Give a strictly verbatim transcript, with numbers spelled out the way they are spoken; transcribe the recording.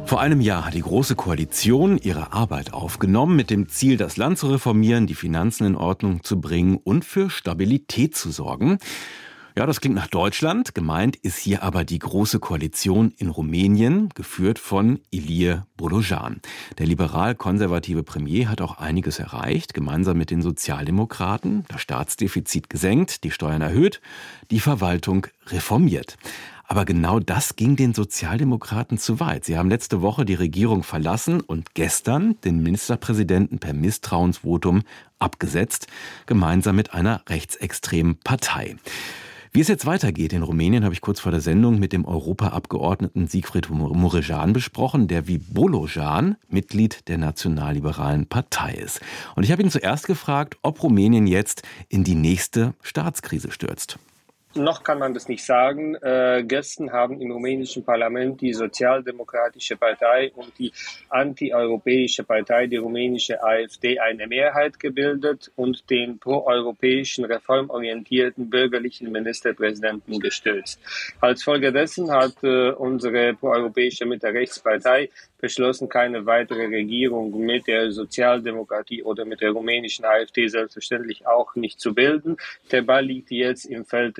Vor einem Jahr hat die Große Koalition ihre Arbeit aufgenommen mit dem Ziel, das Land zu reformieren, die Finanzen in Ordnung zu bringen und für Stabilität zu sorgen. Ja, das klingt nach Deutschland. Gemeint ist hier aber die Große Koalition in Rumänien, geführt von Ilie Bolojan. Der liberal-konservative Premier hat auch einiges erreicht, gemeinsam mit den Sozialdemokraten. Das Staatsdefizit gesenkt, die Steuern erhöht, die Verwaltung reformiert. Aber genau das ging den Sozialdemokraten zu weit. Sie haben letzte Woche die Regierung verlassen und gestern den Ministerpräsidenten per Misstrauensvotum abgesetzt, gemeinsam mit einer rechtsextremen Partei. Wie es jetzt weitergeht in Rumänien, habe ich kurz vor der Sendung mit dem Europaabgeordneten Sigfried Mureșan besprochen, der wie Bolojan Mitglied der Nationalliberalen Partei ist. Und ich habe ihn zuerst gefragt, ob Rumänien jetzt in die nächste Staatskrise stürzt. Noch kann man das nicht sagen. Äh, gestern haben im rumänischen Parlament die Sozialdemokratische Partei und die antieuropäische Partei, die rumänische AfD, eine Mehrheit gebildet und den proeuropäischen, reformorientierten bürgerlichen Ministerpräsidenten gestürzt. Als Folge dessen hat äh, unsere proeuropäische Mitte-Rechts-Partei beschlossen, keine weitere Regierung mit der Sozialdemokratie oder mit der rumänischen AfD selbstverständlich auch nicht zu bilden. Der Ball liegt jetzt im Feld